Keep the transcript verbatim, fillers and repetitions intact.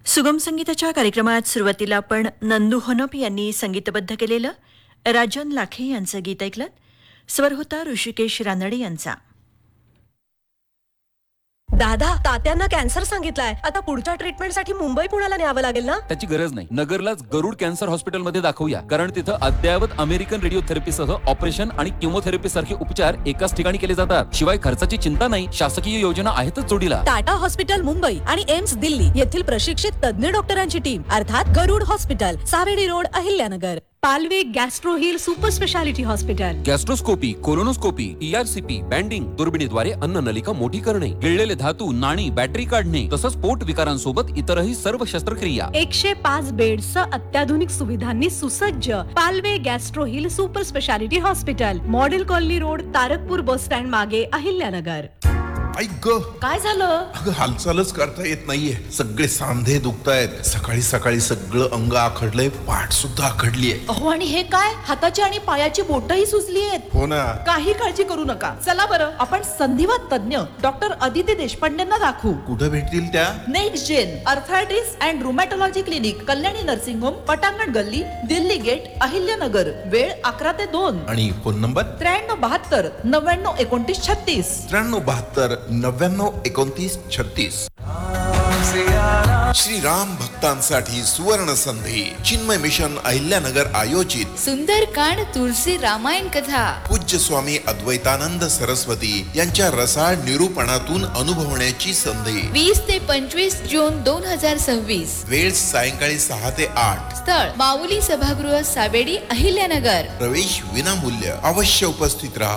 सुगम संगीताच्या कार्यक्रमात सुरुवातीला आपण नंदू होनप यांनी संगीतबद्ध केलेलं राजन लाखे यांचं गीत ऐकलं. स्वर होता ऋषिकेश रानडे यांचा. दादा, तात्यांना कॅन्सर सांगितलाय. आता पुढच्या ट्रीटमेंटसाठी मुंबई पुण्याला न्यावं लागेल ना? त्याची गरज नाही. नगरलाच गरुड कॅन्सर हॉस्पिटलमध्ये दाखवूया, कारण तिथं अद्ययावत अमेरिकन रेडिओथेरपीसह ऑपरेशन आणि किमोथेरपी सारखे उपचार एकाच ठिकाणी केले जातात. शिवाय खर्चाची चिंता नाही. शासकीय योजना आहेतच जोडीला. टाटा हॉस्पिटल मुंबई आणि एम्स दिल्ली येथील प्रशिक्षित तज्ञ डॉक्टरांची टीम, अर्थात गरुड hospital, Savedi road, Ahilyanagar. Palve gastro hill super speciality hospital. गॅस्ट्रोस्कोपी, colonoscopy, ERCP, banding, दुर्बिणीद्वारे अन्न नलिका मोठी करणे, गिळलेले धातू, नाणी, बॅटरी काढणे, तसंच पोट विकारांसोबत इतरही सर्व शस्त्रक्रिया. एकशे पाच बेड्सचं अत्याधुनिक सुविधांनी सुसज्ज Palve gastro hill super speciality hospital, model colony road, Tarakpur bus stand मागे, अहिल्यानगर. ऐक ग, काय झालं? अगं हालचालच करता येत नाहीये. सगळे सांधे दुखतायत. सकाळी सकाळी सगळं अंग आखडलंय, पाठ सुद्धा आखडलीये. अहो, आणि हे काय? हाताची आणि पायाची बोटही सुजली आहेत. हो ना. काही काळजी करू नका. चला बरं, आपण संधिवात तज्ञ डॉक्टर अदिती देशपांडेंना दाखवू. कुठं भेटतील त्या? Next gen arthritis and रुमॅटॉलॉजी clinic, Kalyani nursing home, पटांगण गल्ली, दिल्ली गेट, अहिल्यानगर. वेळ अकरा ते दोन. आणि फोन नंबर त्र्याण्णव बहात्तर नव्याण्णव एकोणतीस छत्तीस. त्र्याण्णव बहात्तर नव्याण्णव एकोणतीस छत्तीस. श्रीराम भक्तांसाठी सुवर्ण संधी. चिन्मय मिशन अहिल्यानगर आयोजित सुंदरकांड तुळशी रामायण कथा पूज्य स्वामी अद्वैतानंद सरस्वती यांच्या रसाळ निरूपणातून अनुभवण्याची संधी. वीस ते पंचवीस जून दोन हजार सव्वीस. वेळ सायंकाळी सहा ते आठ. स्थळ माऊली सभागृह, सावेडी, अहिल्यानगर. प्रवेश विनामूल्य. अवश्य उपस्थित राहा.